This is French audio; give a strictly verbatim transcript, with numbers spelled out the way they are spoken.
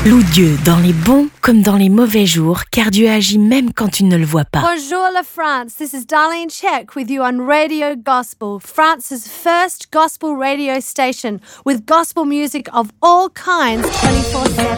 Loue Dieu dans les bons comme dans les mauvais jours, car Dieu agit même quand tu ne le vois pas. Bonjour la France, this is Darlene Check with you on Radio Gospel, France's first gospel radio station with gospel music of all kinds twenty-four seven.